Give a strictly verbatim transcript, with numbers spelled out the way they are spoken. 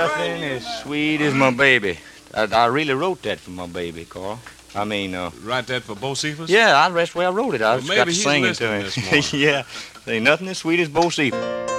Nothing as sweet as my baby. I, I really wrote that for my baby, Carl. I mean, uh... Write that for Bocephus? Yeah, I, that's where I wrote it. I Well, just maybe got to he's sing it to listening him. this morning. Yeah, ain't nothing as sweet as Bocephus.